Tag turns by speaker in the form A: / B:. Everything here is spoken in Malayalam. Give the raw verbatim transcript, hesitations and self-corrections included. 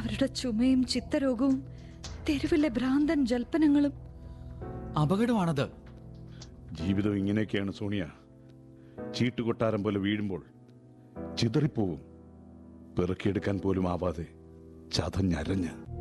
A: അവരുടെ ചുമയും ചിത്തരോഗവും തെരുവിലെ ഭ്രാന്തൻ ജൽപ്പനങ്ങളും.
B: അപകടമാണത്.
C: ജീവിതം ഇങ്ങനെയൊക്കെയാണ് സോണിയ. ചീട്ടുകൊട്ടാരം പോലെ വീഴുമ്പോൾ ചിതറിപ്പോവും. പെറുക്കിയെടുക്കാൻ പോലും ആവാതെ ചതഞ്ഞരഞ്ഞ്.